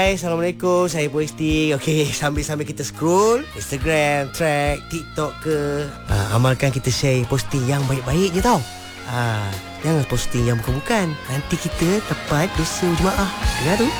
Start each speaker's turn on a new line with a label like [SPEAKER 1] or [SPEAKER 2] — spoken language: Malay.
[SPEAKER 1] Hai, Assalamualaikum. Saya Boysti. Okey, sambil-sambil kita scroll Instagram, track, TikTok ke, amalkan kita share posting yang baik-baik je tau. Jangan posting yang bukan-bukan. Nanti kita dapat dosa jemaah. Dengar tu?